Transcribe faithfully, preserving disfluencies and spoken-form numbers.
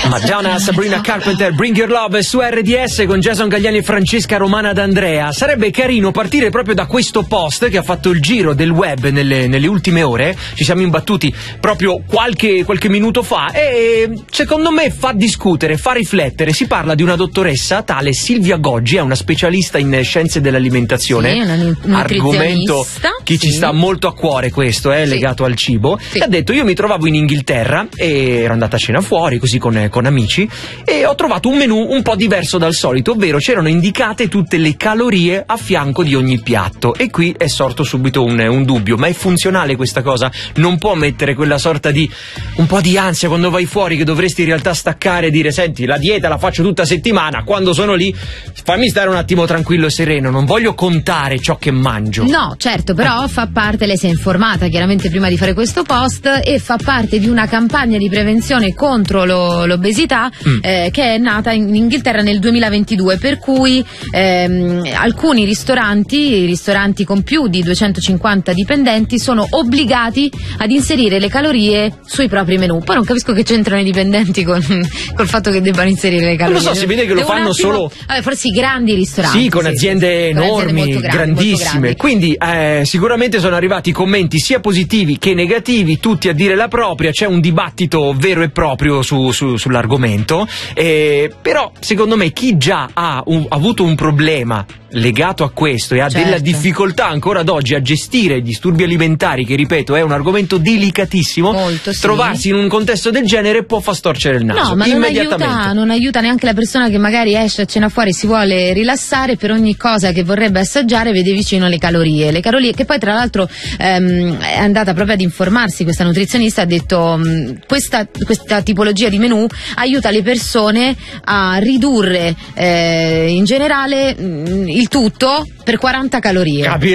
Madonna, Sabrina Carpenter, Bring Your Love su R D S con Jason Gagliani e Francesca Romana D'Andrea. Sarebbe carino partire proprio da questo post che ha fatto il giro del web nelle, nelle ultime ore. Ci siamo imbattuti proprio qualche, qualche minuto fa e secondo me fa discutere, fa riflettere. Si parla di una dottoressa tale Silvia Goggi, è una specialista in scienze dell'alimentazione. Sì, una nutrizionista. Argomento chi sì. ci sta molto a cuore questo, eh, sì. legato al cibo. Sì. E ha detto: io mi trovavo in Inghilterra e ero andata a cena fuori così con, con amici e ho trovato un menù un po' diverso dal solito, ovvero c'erano indicate tutte le calorie a fianco di ogni piatto. E qui è sorto subito un, un dubbio: ma è funzionale questa cosa? Non può mettere quella sorta di un po' di ansia quando vai fuori, che dovresti in realtà staccare e dire: senti, la dieta la faccio tutta settimana, quando sono lì fammi stare un attimo tranquillo e sereno, non voglio contare ciò che mangio. No, certo, però eh. fa parte, lei si è informata chiaramente prima di fare questo post, e fa parte di una campagna di prevenzione contro lo, l'obesità mm. eh, che è nata in Inghilterra nel duemilaventidue, per cui ehm, alcuni ristoranti, ristoranti con più di duecentocinquanta dipendenti, sono obbligati ad inserire le calorie sui propri menù. Poi non capisco che c'entrano i dipendenti con col fatto che debbano inserire le calorie. Non lo so, si vede che lo Devo fanno attimo, solo vabbè, forse i grandi ristoranti. Sì, con sì, aziende sì, sì. enormi, con aziende molto grandi, grandissime. molto grandi. Quindi eh, sicuramente sono arrivati commenti sia positivi che negativi, tutti a dire la propria. C'è un dibattito vero e proprio su, su, sull'argomento. Eh, però secondo me chi già ha un, avuto un problema legato a questo e ha certo. della difficoltà ancora ad oggi a gestire i disturbi alimentari, che ripeto è un argomento delicatissimo, molto, sì. trovarsi in un contesto del genere può far storcere il naso. No, ma non immediatamente. aiuta, non aiuta neanche la persona che magari esce a cena fuori e si vuole rilassare, per ogni cosa che vorrebbe assaggiare vede vicino le calorie, le calorie che poi tra l'altro ehm, è andata proprio ad informarsi, questa nutrizionista ha detto mh, questa, questa tipologia di menù aiuta le persone a ridurre eh, in generale mh, il tutto per quaranta calorie. Capire